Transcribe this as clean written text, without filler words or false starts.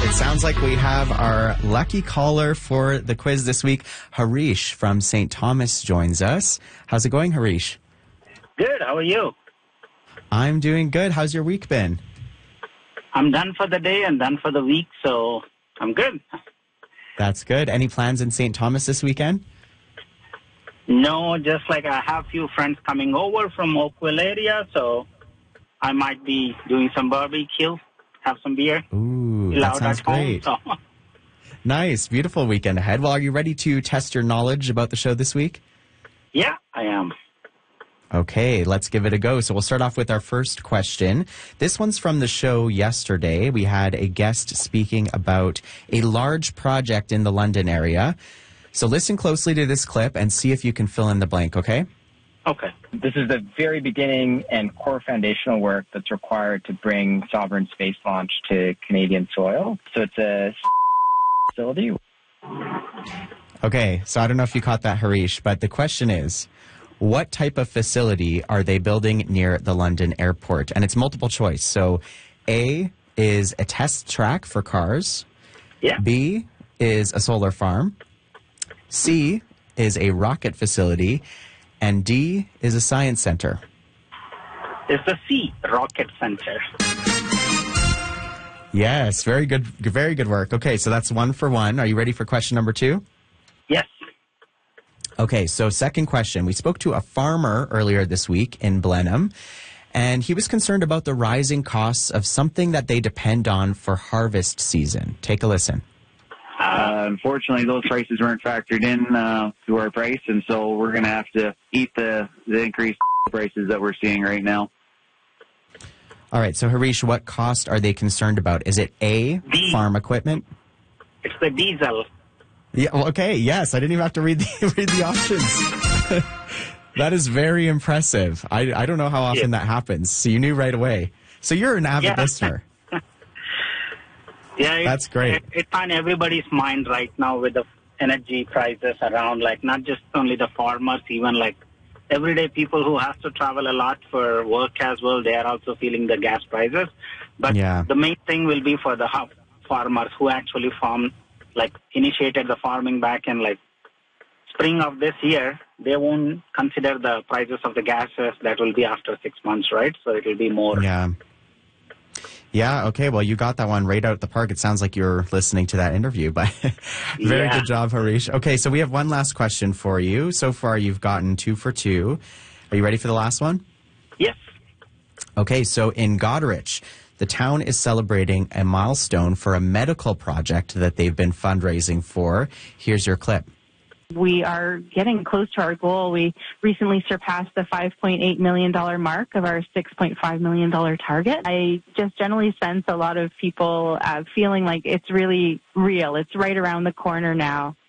It sounds like we have our lucky caller for the quiz this week. Harish from St. Thomas joins us. How's it going, Harish? Good. How are you? I'm doing good. How's your week been? I'm done for the day and done for the week, so I'm good. That's good. Any plans in St. Thomas this weekend? No, just like I have few friends coming over from Oakville area, so I might be doing some barbecue, have some beer. Ooh, chill that out sounds at home, great. so. Nice. Beautiful weekend ahead. Well, are you ready to test your knowledge about the show this week? Yeah, I am. Okay, let's give it a go. So we'll start off with our first question. This one's from the show yesterday. We had a guest speaking about a large project in the London area. So listen closely to this clip and see if you can fill in the blank, okay? Okay. This is the very beginning and core foundational work that's required to bring sovereign space launch to Canadian soil. So it's a facility. Okay, so I don't know if you caught that, Harish, but the question is, what type of facility are they building near the London airport? And it's multiple choice. So A is a test track for cars. Yeah. B is a solar farm. C is a rocket facility. And D is a science center. It's the C, Rocket Center. Yes, very good work. Okay, so that's 1 for 1. Are you ready for question number 2? Yes. Okay, so second question. We spoke to a farmer earlier this week in Blenheim, and he was concerned about the rising costs of something that they depend on for harvest season. Take a listen. Unfortunately, those prices weren't factored in to our price, and so we're going to have to eat the increased prices that we're seeing right now. All right, so Harish, what cost are they concerned about? Is it A, farm equipment? It's the diesel. Yeah. Well, okay. Yes, I didn't even have to read the options. That is very impressive. I don't know how often that happens. So you knew right away. So you're an avid listener. Yeah, that's great. It's on everybody's mind right now with the energy prices around, like not just only the farmers, even like everyday people who have to travel a lot for work as well. They are also feeling the gas prices. But the main thing will be for the farmers who actually initiated the farming back in like spring of this year. They won't consider the prices of the gases. That will be after 6 months, right? So it will be more. Yeah, okay, well, you got that one right out the park. It sounds like you're listening to that interview, but very good job, Harish. Okay, so we have one last question for you. So far, you've gotten 2 for 2. Are you ready for the last one? Yes. Okay, so in Goderich, the town is celebrating a milestone for a medical project that they've been fundraising for. Here's your clip. We are getting close to our goal. We recently surpassed the $5.8 million mark of our $6.5 million target. I just generally sense a lot of people feeling like it's really real. It's right around the corner now.